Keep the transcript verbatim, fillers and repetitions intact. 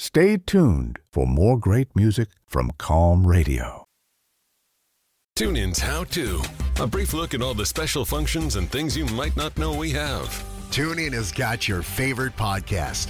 Stay tuned for more great music from Calm Radio. TuneIn's How To. A brief look at all the special functions and things you might not know we have. TuneIn has got your favorite podcast